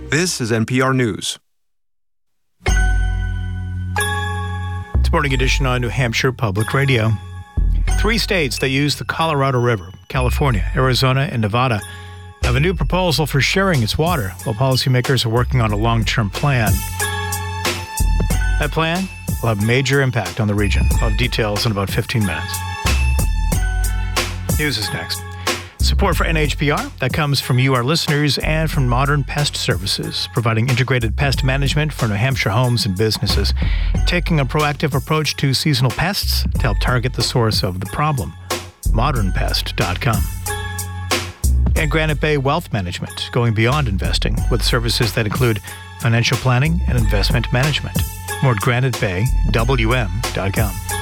This is NPR News. It's Morning Edition on New Hampshire Public Radio. 3 states that use the Colorado River, California, Arizona, and Nevada, have a new proposal for sharing its water, while policymakers are working on a long-term plan. That plan will have major impact on the region. I'll have details in about 15 minutes. News is next. Support for NHPR, that comes from you, our listeners, and from Modern Pest Services, providing integrated pest management for New Hampshire homes and businesses, taking a proactive approach to seasonal pests to help target the source of the problem. modernpest.com. And Granite Bay Wealth Management, going beyond investing with services that include financial planning and investment management. More at granitebaywm.com.